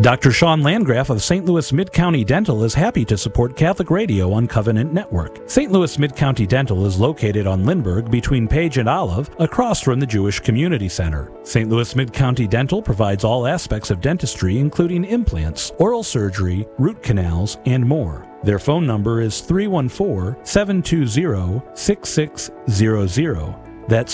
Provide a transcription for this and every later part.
Dr. Sean Landgraf of St. Louis Mid-County Dental is happy to support Catholic Radio on Covenant Network. St. Louis Mid-County Dental is located on Lindbergh between Page and Olive, across from the Jewish Community Center. St. Louis Mid-County Dental provides all aspects of dentistry, including implants, oral surgery, root canals, and more. Their phone number is 314-720-6600. That's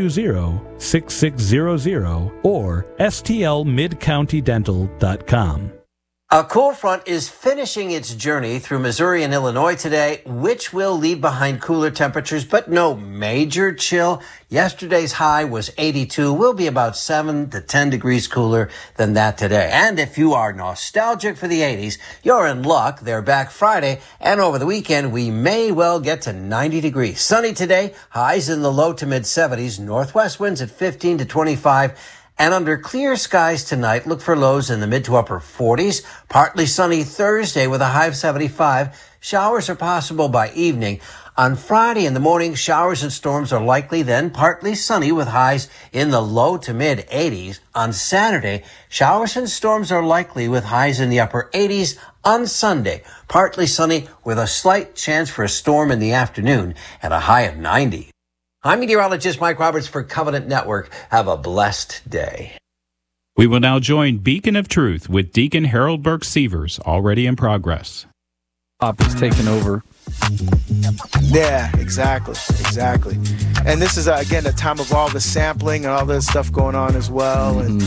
720-6600 or stlmidcountydental.com. A cool front is finishing its journey through Missouri and Illinois today, which will leave behind cooler temperatures, but no major chill. Yesterday's high was 82. We'll be about 7 to 10 degrees cooler than that today. And if you are nostalgic for the 80s, you're in luck. They're back Friday, and over the weekend, we may well get to 90 degrees. Sunny today, highs in the low to mid 70s, northwest winds at 15 to 25. And under clear skies tonight, look for lows in the mid to upper 40s. Partly sunny Thursday with a high of 75. Showers are possible by evening. On Friday in the morning, showers and storms are likely, then partly sunny with highs in the low to mid 80s. On Saturday, showers and storms are likely with highs in the upper 80s. On Sunday, partly sunny with a slight chance for a storm in the afternoon and a high of 90. I'm meteorologist Mike Roberts for Covenant Network. Have a blessed day. We will now join Beacon of Truth with Deacon Harold Burke Sievers, already in progress. Pop is taking over. Yeah, exactly. And this is, again, a time of all the sampling and all this stuff going on as well. And,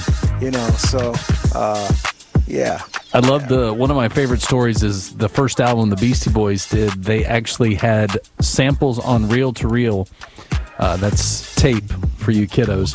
yeah. I love one of my favorite stories is the first album the Beastie Boys did. They actually had samples on reel-to-reel. That's tape for you kiddos.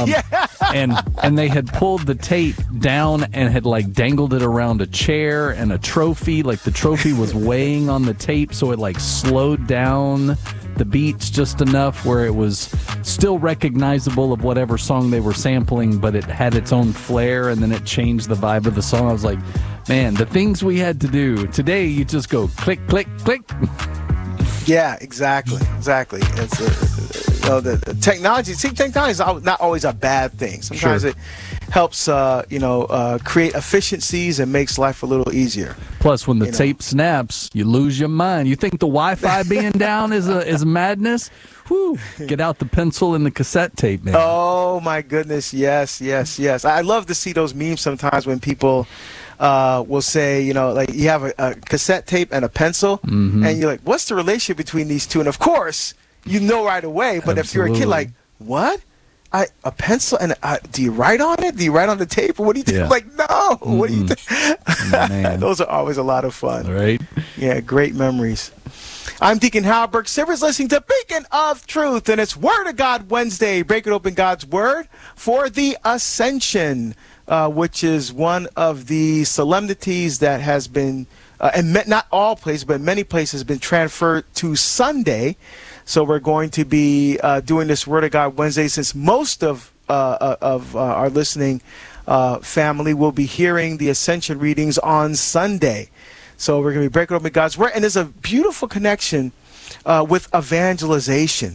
And they had pulled the tape down and had like dangled it around a chair and a trophy. Like the trophy was weighing on the tape, so it like slowed down the beats just enough where it was still recognizable of whatever song they were sampling, but it had its own flair, and then it changed the vibe of the song. I was like, man, the things we had to do. Today, you just go click, click, click. Yeah, exactly. It's the technology. See, technology is not always a bad thing. Sometimes it helps, create efficiencies and makes life a little easier. Plus, when the tape snaps, you lose your mind. You think the Wi-Fi being down is madness? Whew. Get out the pencil and the cassette tape, man. Oh my goodness, yes. I love to see those memes sometimes when people will say, like you have a cassette tape and a pencil, and you're like, what's the relationship between these two? And of course, you know right away. But If you're a kid, like, what? A pencil and do you write on it? Do you write on the tape? Or what do you do? Yeah. Like, no. What do you think? Those are always a lot of fun. Right? Yeah, great memories. I'm Deacon Harold Burke Sievers, listening to Beacon of Truth, and it's Word of God Wednesday, breaking open God's Word for the Ascension, which is one of the solemnities that has been, and not all places, but many places, been transferred to Sunday. So we're going to be doing this Word of God Wednesday, since most of our listening family will be hearing the Ascension readings on Sunday. So we're going to be breaking open God's Word. And there's a beautiful connection with evangelization.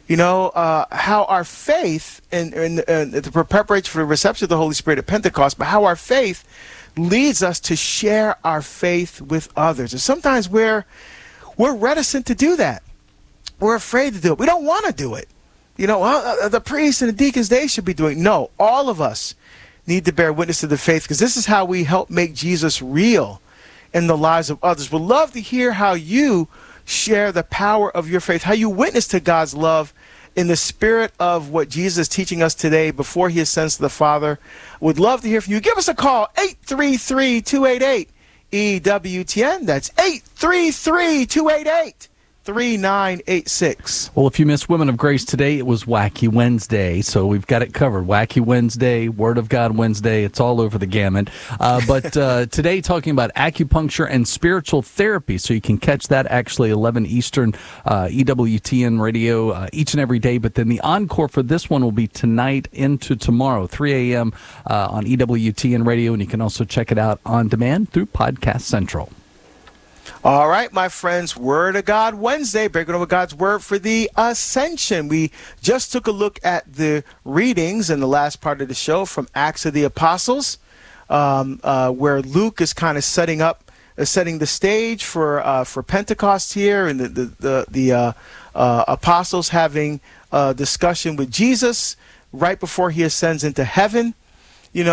How our faith and the preparation for the reception of the Holy Spirit at Pentecost, but how our faith leads us to share our faith with others. And sometimes we're reticent to do that. We're afraid to do it. We don't want to do it. The priests and the deacons, they should be doing it. No, all of us need to bear witness to the faith, because this is how we help make Jesus real in the lives of others. We'd love to hear how you share the power of your faith, how you witness to God's love in the spirit of what Jesus is teaching us today before he ascends to the Father. We'd love to hear from you. Give us a call, 833-288-EWTN. That's 833-288-3986. Well, if you missed Women of Grace today, it was Wacky Wednesday, so we've got it covered. Wacky Wednesday, Word of God Wednesday, it's all over the gamut. But today, talking about acupuncture and spiritual therapy, so you can catch that actually 11 Eastern, EWTN radio each and every day. But then the encore for this one will be tonight into tomorrow, 3 a.m. On EWTN radio, and you can also check it out on demand through Podcast Central. All right, my friends, Word of God Wednesday, breaking over God's Word for the Ascension. We just took a look at the readings in the last part of the show from Acts of the Apostles. where Luke is kind of setting the stage for Pentecost here, and the apostles having a discussion with Jesus right before he ascends into heaven, and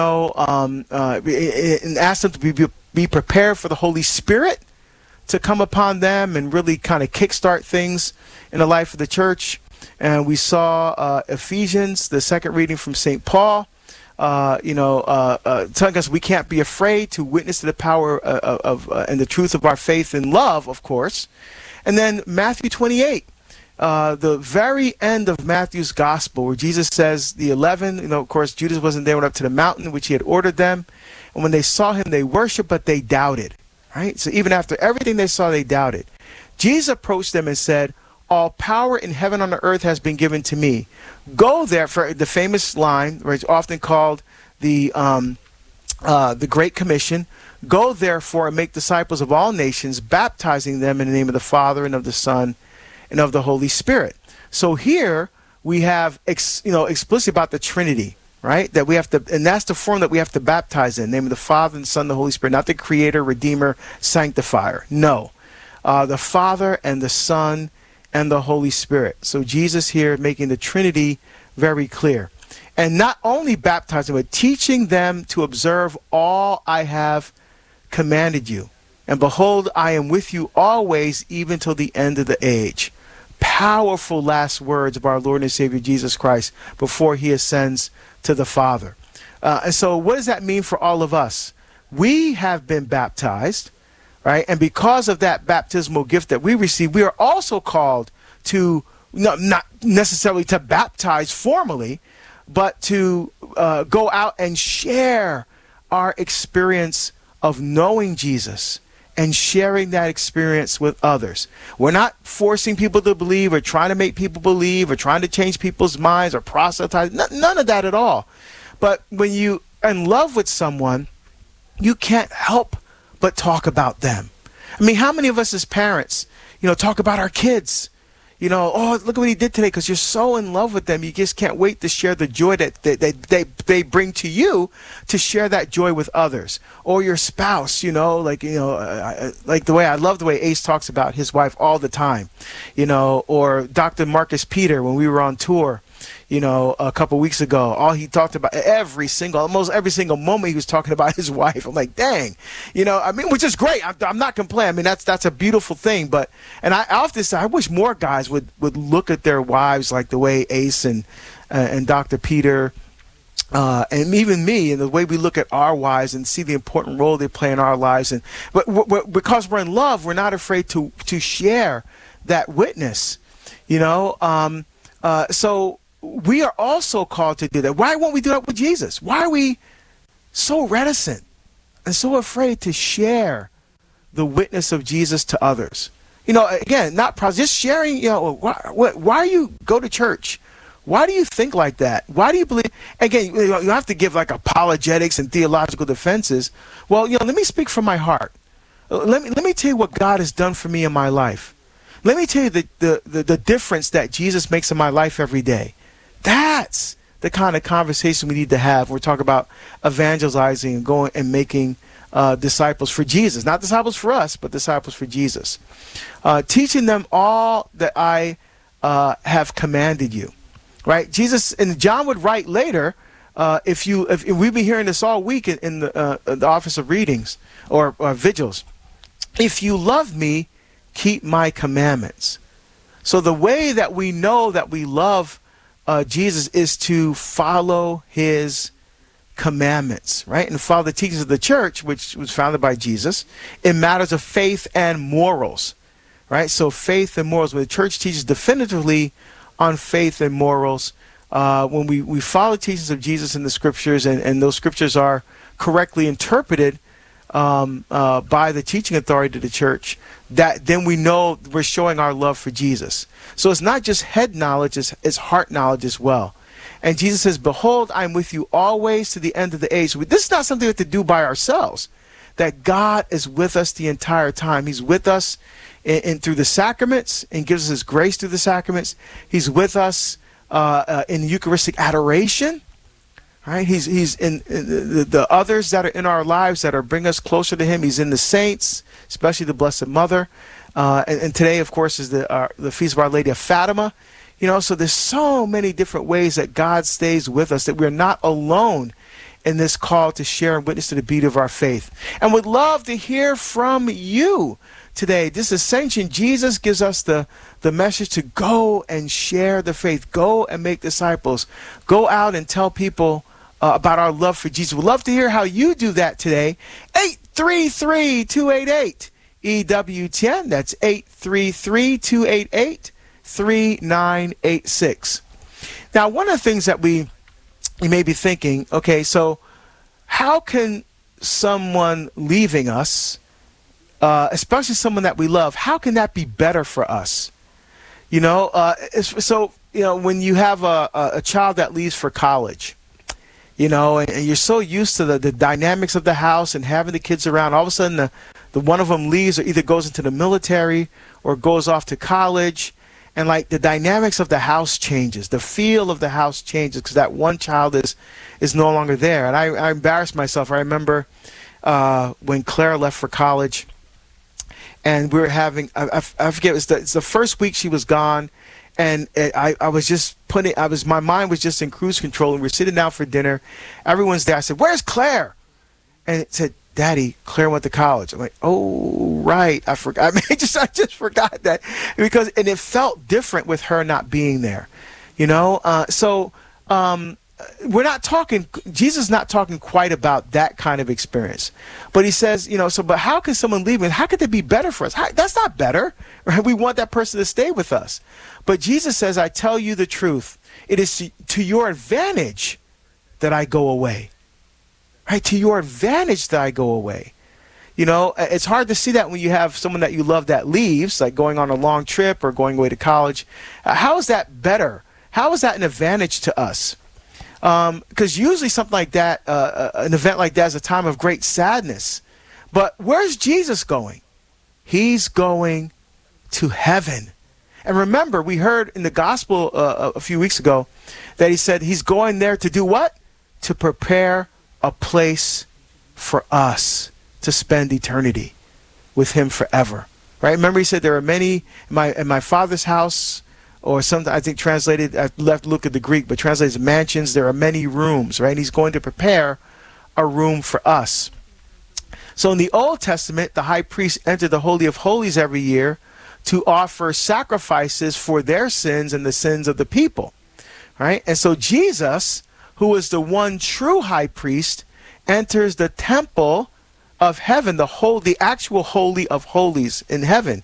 ask them to be prepared for the Holy Spirit to come upon them and really kind of kickstart things in the life of the church. And we saw Ephesians, the second reading from St. Paul, telling us we can't be afraid to witness to the power of and the truth of our faith and love, of course. And then Matthew 28, the very end of Matthew's gospel, where Jesus says the 11, of course, Judas wasn't there, went up to the mountain which he had ordered them. And when they saw him, they worshiped, but they doubted. Right? So even after everything they saw, they doubted. Jesus approached them and said, all power in heaven and on earth has been given to me. Go there, for the famous line, where it's often called the Great Commission. Go therefore and make disciples of all nations, baptizing them in the name of the Father and of the Son and of the Holy Spirit. So here we have explicitly about the Trinity, right? That we have to, and that's the form that we have to baptize in the name of the Father and Son and the Holy Spirit, not the Creator, Redeemer, Sanctifier. No, the Father and the Son and the Holy Spirit. So Jesus here making the Trinity very clear. And not only baptizing, but teaching them to observe all I have commanded you. And behold, I am with you always, even till the end of the age. Powerful last words of our Lord and Savior Jesus Christ before he ascends to the Father. And so what does that mean for all of us? We have been baptized, right? And because of that baptismal gift that we receive, we are also called to, not necessarily to baptize formally, but to go out and share our experience of knowing Jesus and sharing that experience with others. We're not forcing people to believe or trying to make people believe or trying to change people's minds or proselytize. None of that at all. But when you're in love with someone, you can't help but talk about them. I mean, how many of us as parents, talk about our kids? Oh, look at what he did today, because you're so in love with them. You just can't wait to share the joy that they bring to you, to share that joy with others. Or your spouse, like the way I love the way Ace talks about his wife all the time, or Dr. Marcus Peter when we were on tour, a couple weeks ago. All he talked about, almost every single moment he was talking about his wife. I'm like, dang, which is great. I'm not complaining. I mean, that's a beautiful thing. And I often say, I wish more guys would look at their wives like the way Ace and Dr. Peter and even me, and the way we look at our wives and see the important role they play in our lives. But because we're in love, we're not afraid to share that witness, so we are also called to do that. Why won't we do that with Jesus? Why are we so reticent and so afraid to share the witness of Jesus to others? Again, not just sharing, why you go to church? Why do you think like that? Why do you believe? Again, you have to give like apologetics and theological defenses. Well, let me speak from my heart. Let me tell you what God has done for me in my life. Let me tell you the difference that Jesus makes in my life every day. That's the kind of conversation we need to have. We're talking about evangelizing and going and making disciples for Jesus. Not disciples for us, but disciples for Jesus. Teaching them all that I have commanded you. Right? Jesus, and John would write later, if we've been hearing this all week in the office of readings or vigils. If you love me, keep my commandments. So the way that we know that we love Jesus is to follow his commandments, right? And follow the teachings of the church, which was founded by Jesus, in matters of faith and morals, right? So faith and morals, where the church teaches definitively on faith and morals, when we follow the teachings of Jesus in the scriptures, and those scriptures are correctly interpreted by the teaching authority of the church, that then we know we're showing our love for Jesus. So it's not just head knowledge, it's heart knowledge as well. And Jesus says, behold, I'm with you always to the end of the age. This is not something we have to do by ourselves. That God is with us the entire time. He's with us in through the sacraments and gives us his grace through the sacraments. He's with us in Eucharistic adoration, Right? He's in the others that are in our lives that are bring us closer to him. He's in the saints, especially the Blessed Mother. And today, of course, is the Feast of Our Lady of Fatima. So there's so many different ways that God stays with us, that we're not alone in this call to share and witness to the beauty of our faith. And would love to hear from you today. This Ascension, Jesus gives us the message to go and share the faith. Go and make disciples. Go out and tell people about our love for Jesus. We'd love to hear how you do that today. 833-288-EWTN. That's 833-288-3986. Now, one of the things that you may be thinking, okay, so how can someone leaving us, especially someone that we love, how can that be better for us? When you have a child that leaves for college, and you're so used to the dynamics of the house and having the kids around, all of a sudden the one of them leaves or either goes into the military or goes off to college, and like the dynamics of the house changes, the feel of the house changes because that one child is no longer there. And I embarrassed myself. I remember when Claire left for college, and we were having, I forget, it's the first week she was gone, and I was just my mind was just in cruise control, and we're sitting down for dinner. Everyone's there. I said, "Where's Claire?" And it said, "Daddy, Claire went to college." I'm like, "Oh, right. I forgot." I just forgot that and it felt different with her not being there, we're not talking, Jesus is not talking quite about that kind of experience. But he says, but how can someone leave? And how could it be better for us? That's not better. Right? We want that person to stay with us. But Jesus says, I tell you the truth. It is to your advantage that I go away. Right? To your advantage that I go away. It's hard to see that when you have someone that you love that leaves, like going on a long trip or going away to college. How is that better? How is that an advantage to us? Because usually something like that, an event like that is a time of great sadness. But where's Jesus going? He's going to heaven. And remember, we heard in the gospel a few weeks ago that he said he's going there to do what? To prepare a place for us to spend eternity with him forever. Right? Remember he said there are many in my Father's house, or something I think translated, I left look at the Greek, but translated as mansions, there are many rooms, right? He's going to prepare a room for us. So in the Old Testament, the high priest entered the Holy of Holies every year to offer sacrifices for their sins and the sins of the people, right? And so Jesus, who is the one true high priest, enters the temple of heaven, the actual Holy of Holies in heaven.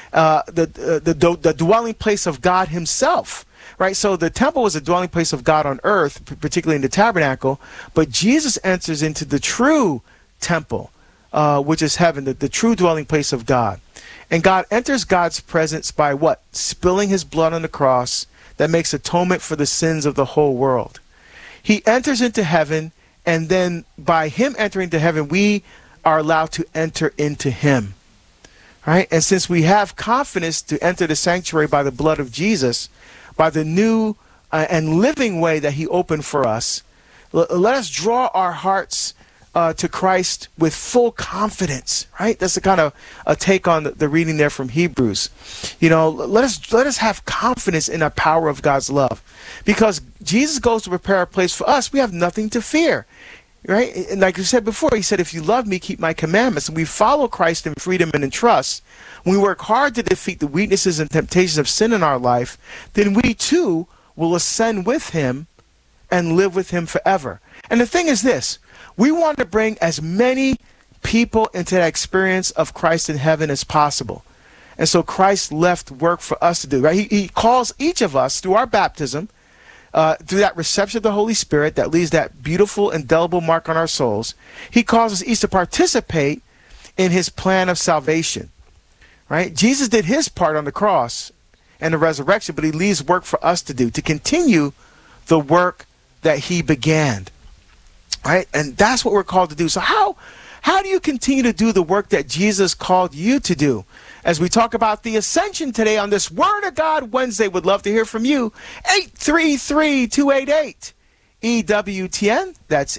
The dwelling place of God himself, right? So the temple was a dwelling place of God on earth, particularly in the tabernacle, but Jesus enters into the true temple, which is heaven, the true dwelling place of God. And God enters God's presence by what? Spilling his blood on the cross that makes atonement for the sins of the whole world. He enters into heaven, and then by him entering into heaven, we are allowed to enter into him. Right? And since we have confidence to enter the sanctuary by the blood of Jesus, by the new and living way that he opened for us, let us draw our hearts to Christ with full confidence. Right? That's the kind of a take on the reading there from Hebrews. Let us have confidence in the power of God's love, because Jesus goes to prepare a place for us. We have nothing to fear. Right? And like you said before, he said, if you love me, keep my commandments. And we follow Christ in freedom and in trust. When we work hard to defeat the weaknesses and temptations of sin in our life, then we too will ascend with him and live with him forever. And the thing is this, we want to bring as many people into that experience of Christ in heaven as possible. And so Christ left work for us to do. Right? He calls each of us through our baptism, through that reception of the Holy Spirit that leaves that beautiful, indelible mark on our souls. He calls us each to participate in his plan of salvation. Right? Jesus did his part on the cross and the resurrection, but he leaves work for us to do, to continue the work that he began. Right? And that's what we're called to do. So how do you continue to do the work that Jesus called you to do? As we talk about the Ascension today on this Word of God Wednesday, would love to hear from you. 833-288-EWTN. EWTN. That's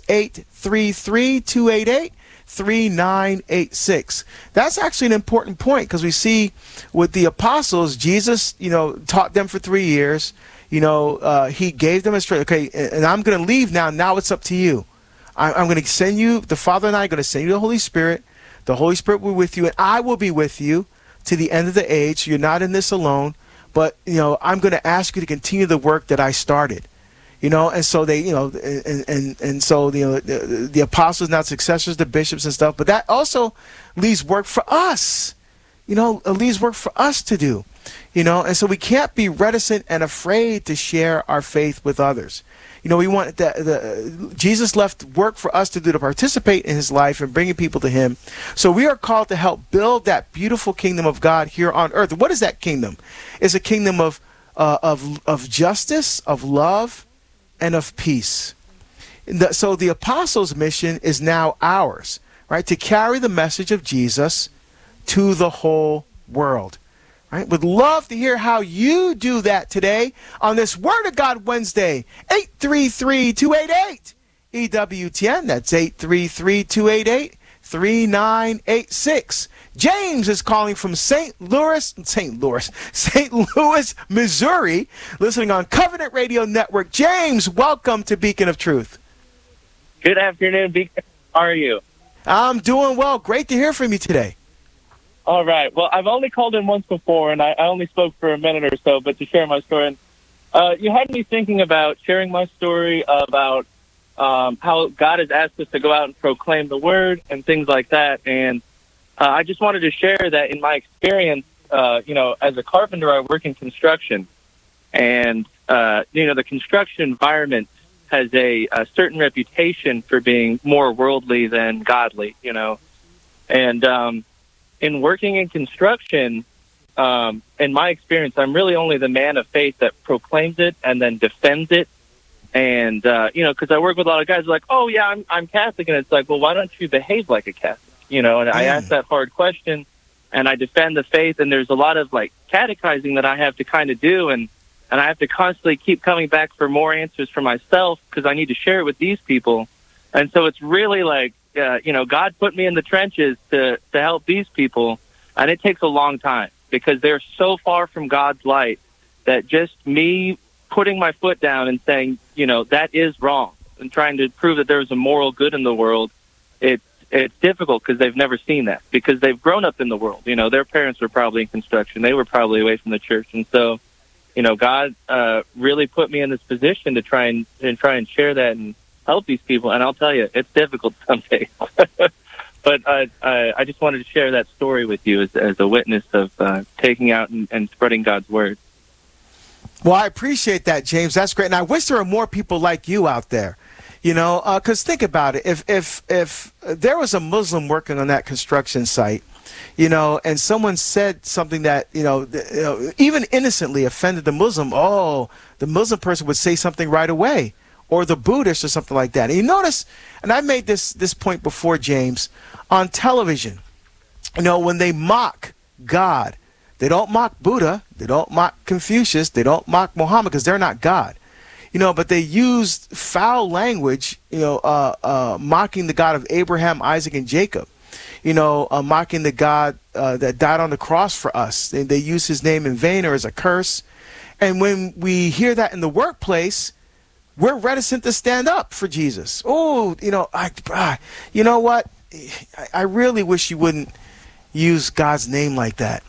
833-288-3986. That's actually an important point, because we see with the apostles, Jesus, taught them for 3 years. He gave them a straight, okay, and I'm going to leave now. Now it's up to you. I'm going to send you, the Father and I are going to send you the Holy Spirit. The Holy Spirit will be with you, and I will be with you to the end of the age. You're not in this alone, but, I'm going to ask you to continue the work that I started. And so they, and so, the apostles, now successors, the bishops and stuff, but that also leaves work for us. It leaves work for us to do. And so we can't be reticent and afraid to share our faith with others. We want Jesus left work for us to do, to participate in his life and bringing people to him. So we are called to help build that beautiful kingdom of God here on earth. What is that kingdom? It's a kingdom of justice, of love, and of peace. So the apostles' mission is now ours, right? To carry the message of Jesus to the whole world. Right? Would love to hear how you do that today on this Word of God Wednesday. 833-288-EWTN. That's 833-288-3986. James is calling from St. Louis, Missouri, listening on Covenant Radio Network. James, welcome to Beacon of Truth. Good afternoon, Beacon. How are you? I'm doing well. Great to hear from you today. All right. Well, I've only called in once before, and I only spoke for a minute or so, but to share my story. You had me thinking about sharing my story about how God has asked us to go out and proclaim the word and things like that. And I just wanted to share that in my experience, as a carpenter, I work in construction. And, the construction environment has a certain reputation for being more worldly than godly, And in working in construction, in my experience, I'm really only the man of faith that proclaims it and then defends it. And, because I work with a lot of guys who are like, oh, yeah, I'm Catholic. And it's like, well, why don't you behave like a Catholic? And I ask that hard question, and I defend the faith. And there's a lot of, catechizing that I have to kind of do. And I have to constantly keep coming back for more answers for myself because I need to share it with these people. And so it's really God put me in the trenches to help these people, and it takes a long time because they're so far from God's light that just me putting my foot down and saying, that is wrong, and trying to prove that there's a moral good in the world, it's difficult because they've never seen that, because they've grown up in the world. Their parents were probably in construction. They were probably away from the church. And so, God really put me in this position to try and share that and help these people, and I'll tell you, it's difficult some days. But I just wanted to share that story with you as a witness of taking out and spreading God's word. Well, I appreciate that, James. That's great, and I wish there were more people like you out there. Because think about it: if there was a Muslim working on that construction site, and someone said something that even innocently offended the Muslim, the Muslim person would say something right away. Or the Buddhist or something like that. And you notice, and I made this point before, James, on television, when they mock God, they don't mock Buddha, they don't mock Confucius, they don't mock Muhammad, because they're not God. But they used foul language, mocking the God of Abraham, Isaac, and Jacob. Mocking the God that died on the cross for us. They use his name in vain or as a curse. And when we hear that in the workplace, we're reticent to stand up for Jesus. You know what? I really wish you wouldn't use God's name like that.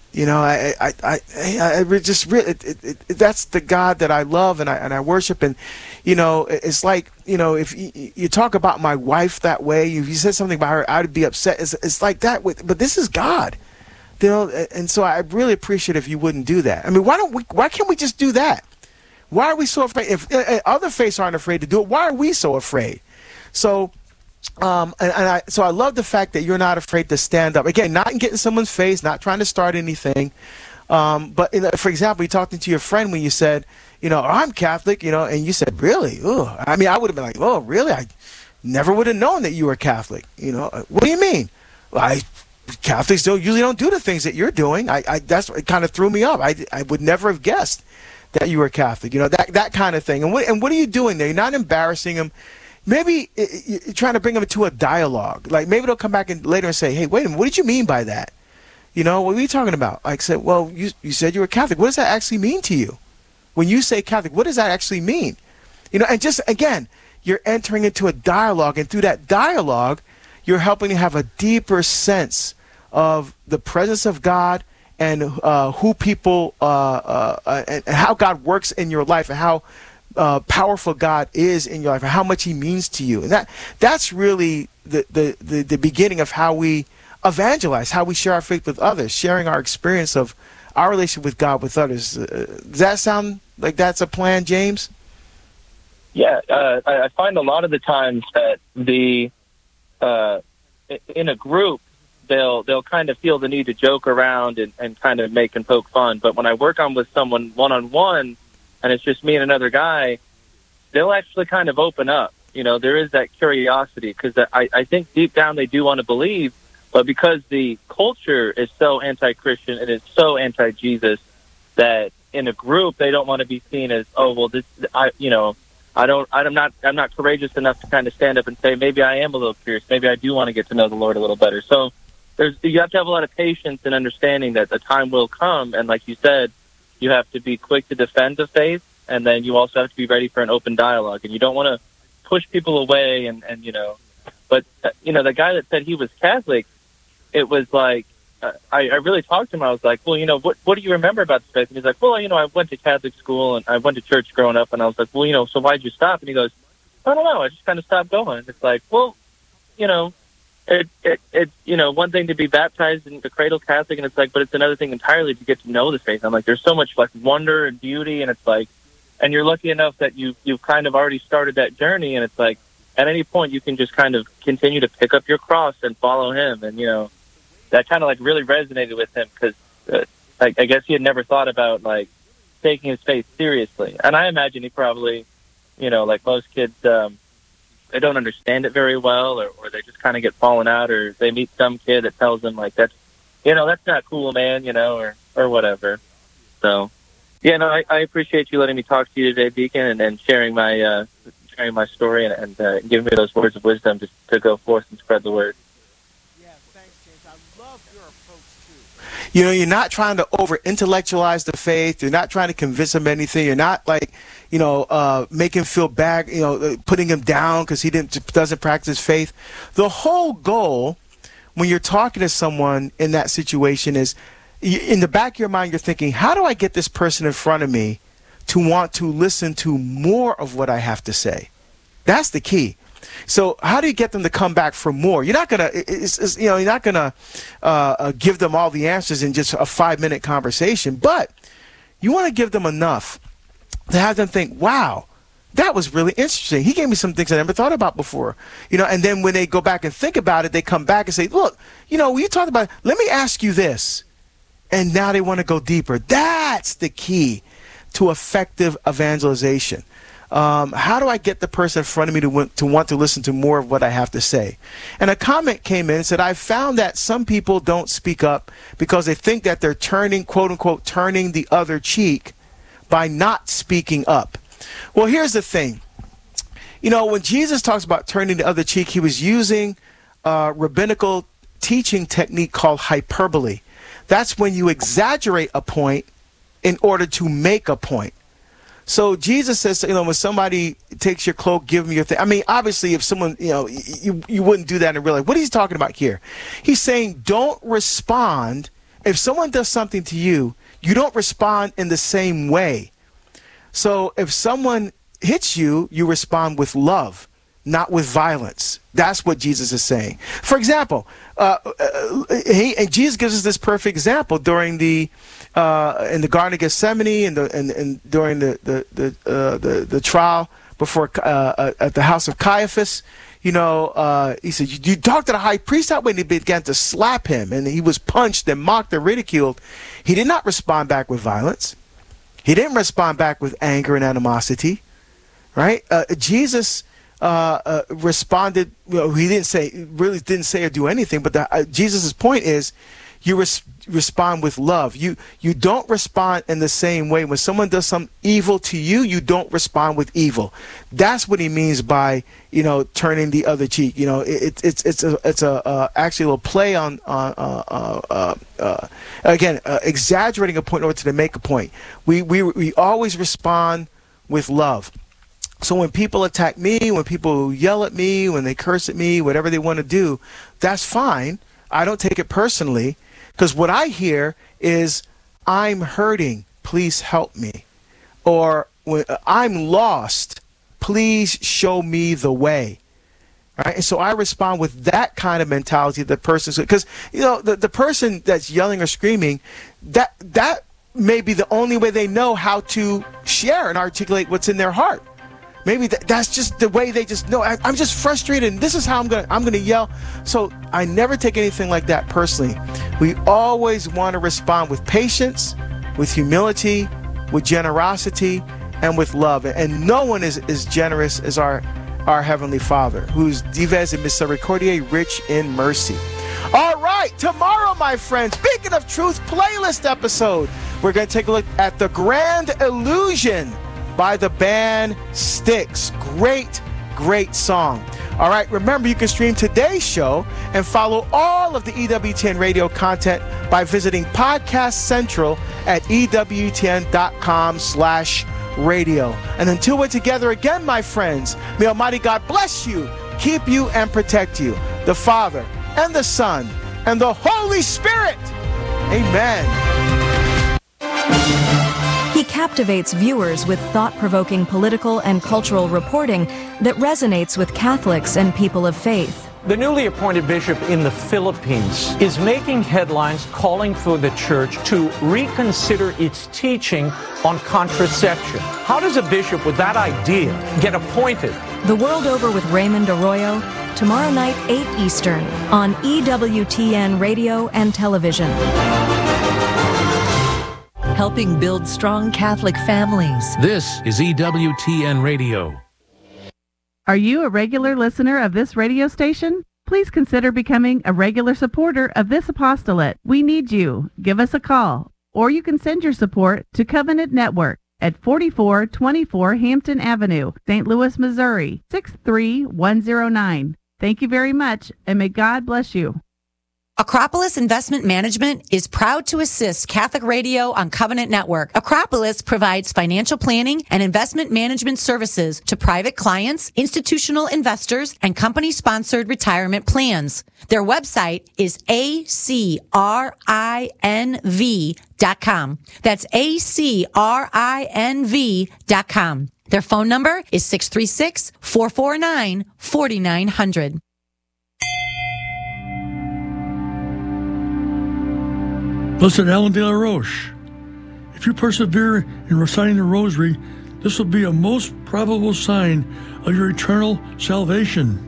I just really, that's the God that I love and I worship. And, it's like, if you talk about my wife that way, if you said something about her, I'd be upset. It's like that but this is God, and so I really appreciate if you wouldn't do that. I mean, why can't we just do that? Why are we so afraid? If other faiths aren't afraid to do it, why are we so afraid? So, so I love the fact that you're not afraid to stand up. Again, not in getting someone's face, not trying to start anything. But for example, you talked to your friend when you said, I'm Catholic, and you said, really? Ugh. I mean, I would have been like, oh, really? I never would have known that you were Catholic. What do you mean? Well, Catholics usually don't do the things that you're doing. That's what kind of threw me up. I would never have guessed that you were Catholic, that kind of thing. And what are you doing there? You're not embarrassing them. Maybe you're trying to bring them into a dialogue. Like maybe they'll come back later and say, hey, wait a minute, what did you mean by that? What are you talking about? Like I said, well, you said you were Catholic. What does that actually mean to you? When you say Catholic, what does that actually mean? And just, again, you're entering into a dialogue, and through that dialogue, you're helping to have a deeper sense of the presence of God and who people, and how God works in your life, and how powerful God is in your life, and how much He means to you. And that's really the beginning of how we evangelize, how we share our faith with others, sharing our experience of our relationship with God with others. Does that sound like that's a plan, James? Yeah, I find a lot of the times that in a group, they'll kind of feel the need to joke around and kind of make and poke fun. But when I work with someone one-on-one, and it's just me and another guy, they'll actually kind of open up. There is that curiosity, because I think deep down they do want to believe, but because the culture is so anti-Christian and it's so anti-Jesus, that in a group they don't want to be seen as, oh, well, I'm not courageous enough to kind of stand up and say, maybe I am a little curious, maybe I do want to get to know the Lord a little better. So you have to have a lot of patience and understanding that the time will come, and like you said, you have to be quick to defend the faith, and then you also have to be ready for an open dialogue, and you don't want to push people away, but the guy that said he was Catholic, it was like, I really talked to him. I was like, well, what do you remember about the faith? And he's like, well, I went to Catholic school and I went to church growing up. And I was like, well, so why'd you stop? And he goes, I don't know. I just kind of stopped going. It's like, well, it's one thing to be baptized in the cradle Catholic, and it's like, but it's another thing entirely to get to know the faith. I'm like, there's so much like wonder and beauty, and it's like, and you're lucky enough that you've kind of already started that journey, and it's like, at any point you can just kind of continue to pick up your cross and follow Him, and that kind of like really resonated with him, because I guess he had never thought about like taking his faith seriously. And I imagine he probably, like most kids, they don't understand it very well, or they just kind of get fallen out, or they meet some kid that tells them like, that's not cool, man, or whatever. So, I appreciate you letting me talk to you today, Deacon, and sharing my story and giving me those words of wisdom to go forth and spread the word. You're not trying to over-intellectualize the faith. You're not trying to convince him anything. You're not like, make him feel bad, putting him down because he doesn't practice faith. The whole goal when you're talking to someone in that situation is, in the back of your mind, you're thinking, how do I get this person in front of me to want to listen to more of what I have to say? That's the key. So how do you get them to come back for more? You're not gonna, you're not gonna give them all the answers in just a 5-minute conversation, but you want to give them enough to have them think, "Wow, that was really interesting. He gave me some things I never thought about before." And then when they go back and think about it, they come back and say, "Look, when you talked about it, let me ask you this," and now they want to go deeper. That's the key to effective evangelization. How do I get the person in front of me to want to listen to more of what I have to say? And a comment came in and said, I've found that some people don't speak up because they think that they're turning, quote unquote, turning the other cheek by not speaking up. Well, here's the thing. When Jesus talks about turning the other cheek, he was using a rabbinical teaching technique called hyperbole. That's when you exaggerate a point in order to make a point. So Jesus says, when somebody takes your cloak, give them your thing. I mean, obviously, if someone, you wouldn't do that in real life. What is he talking about here? He's saying, don't respond. If someone does something to you, you don't respond in the same way. So if someone hits you, you respond with love, not with violence. That's what Jesus is saying. For example, and Jesus gives us this perfect example during in the Garden of Gethsemane and during the trial before at the house of Caiaphas. He said, "You talk to the high priest that way," and he began to slap him, and he was punched and mocked and ridiculed. He did not respond back with violence. He didn't respond back with anger and animosity, right? Jesus responded. He didn't say or do anything. But Jesus' point is, you respond with love. You don't respond in the same way. When someone does some evil to you, you don't respond with evil. That's what he means by, turning the other cheek. It's actually a little play on exaggerating a point in order to make a point. We always respond with love. So when people attack me, when people yell at me, when they curse at me, whatever they want to do, that's fine. I don't take it personally, because what I hear is, I'm hurting, please help me. Or I'm lost, please show me the way. Right? And so I respond with that kind of mentality. The person, because the person that's yelling or screaming, that may be the only way they know how to share and articulate what's in their heart. Maybe that's just the way they just know. I'm just frustrated, and this is how I'm gonna yell. So I never take anything like that personally. We always want to respond with patience, with humility, with generosity, and with love. And no one is as generous as our Heavenly Father, who's Dives et Misericordiae, rich in mercy. All right, tomorrow, my friends, Beacon of Truth playlist episode, we're going to take a look at The Grand Illusion by the band Styx. Great song. All right, remember, you can stream today's show and follow all of the EWTN radio content by visiting Podcast Central at EWTN.com/radio. And until we're together again, my friends, may Almighty God bless you, keep you, and protect you. The Father, and the Son, and the Holy Spirit. Amen. He captivates viewers with thought-provoking political and cultural reporting that resonates with Catholics and people of faith. The newly appointed bishop in the Philippines is making headlines calling for the church to reconsider its teaching on contraception. How does a bishop with that idea get appointed? The World Over with Raymond Arroyo, tomorrow night, 8 Eastern, on EWTN Radio and Television. Helping build strong Catholic families. This is EWTN Radio. Are you a regular listener of this radio station? Please consider becoming a regular supporter of this apostolate. We need you. Give us a call, or you can send your support to Covenant Network at 4424 Hampton Avenue, St. Louis, Missouri, 63109. Thank you very much, and may God bless you. Acropolis Investment Management is proud to assist Catholic Radio on Covenant Network. Acropolis provides financial planning and investment management services to private clients, institutional investors, and company-sponsored retirement plans. Their website is acrinv.com. That's acrinv.com. Their phone number is 636-449-4900. Blessed Alan de la Roche, if you persevere in reciting the rosary, this will be a most probable sign of your eternal salvation.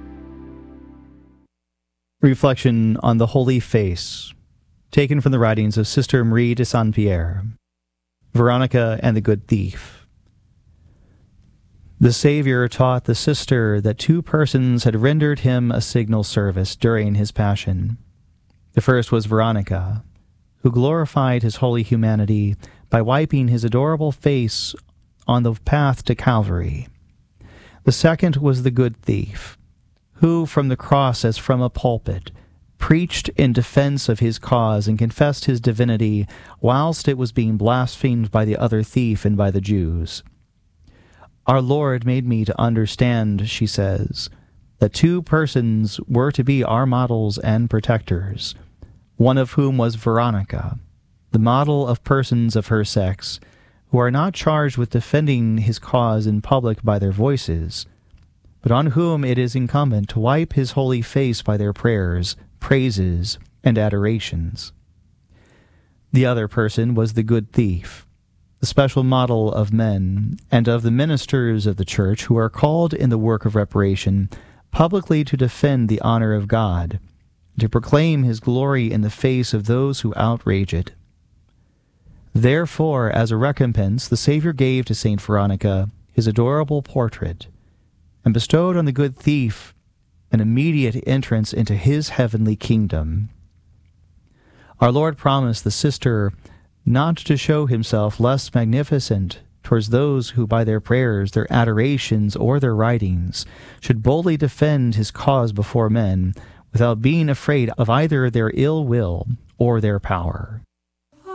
Reflection on the Holy Face, taken from the writings of Sister Marie de Saint-Pierre. Veronica and the Good Thief. The Savior taught the sister that two persons had rendered him a signal service during his passion. The first was Veronica, who glorified his holy humanity by wiping his adorable face on the path to Calvary. The second was the Good Thief, who, from the cross as from a pulpit, preached in defense of his cause and confessed his divinity whilst it was being blasphemed by the other thief and by the Jews. Our Lord made me to understand, she says, that two persons were to be our models and protectors, one of whom was Veronica, the model of persons of her sex, who are not charged with defending his cause in public by their voices, but on whom it is incumbent to wipe his holy face by their prayers, praises, and adorations. The other person was the Good Thief, the special model of men and of the ministers of the Church who are called in the work of reparation publicly to defend the honor of God, to proclaim his glory in the face of those who outrage it. Therefore, as a recompense, the Savior gave to Saint Veronica his adorable portrait, and bestowed on the Good Thief an immediate entrance into his heavenly kingdom. Our Lord promised the sister not to show himself less magnificent towards those who by their prayers, their adorations, or their writings should boldly defend his cause before men without being afraid of either their ill will or their power.